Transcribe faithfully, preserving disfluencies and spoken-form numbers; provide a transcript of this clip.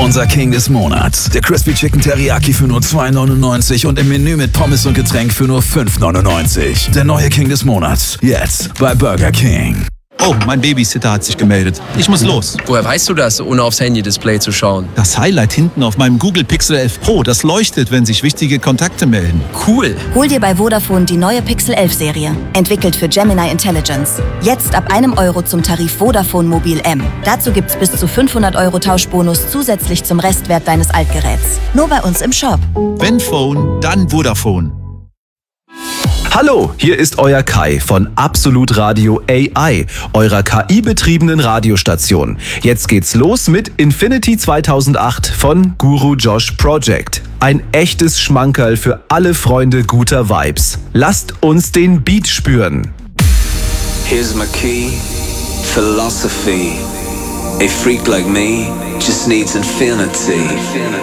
Unser King des Monats. Der Crispy Chicken Teriyaki für nur zwei neunundneunzig und im Menü mit Pommes und Getränk für nur fünf neunundneunzig. Der neue King des Monats. Jetzt bei Burger King. Oh, mein Babysitter hat sich gemeldet. Ich muss los. Woher weißt du das, ohne aufs Handy-Display zu schauen? Das Highlight hinten auf meinem Google Pixel elf Pro, das leuchtet, wenn sich wichtige Kontakte melden. Cool. Hol dir bei Vodafone die neue Pixel elf Serie. Entwickelt für Gemini Intelligence. Jetzt ab einem Euro zum Tarif Vodafone Mobil M. Dazu gibt's bis zu fünfhundert Euro Tauschbonus zusätzlich zum Restwert deines Altgeräts. Nur bei uns im Shop. Wenn Phone, dann Vodafone. Hallo, hier ist euer Kai von Absolut Radio A I, eurer K I-betriebenen Radiostation. Jetzt geht's los mit Infinity zweitausendacht von Guru Josh Project. Ein echtes Schmankerl für alle Freunde guter Vibes. Lasst uns den Beat spüren. Here's my key, philosophy. A freak like me just needs infinity.